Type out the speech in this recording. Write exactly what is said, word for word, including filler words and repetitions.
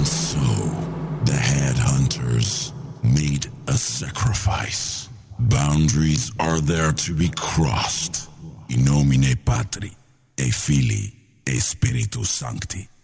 And so, the headhunters made a sacrifice. Boundaries are there to be crossed. In nomine Patri, e Filii, e Spiritus Sancti.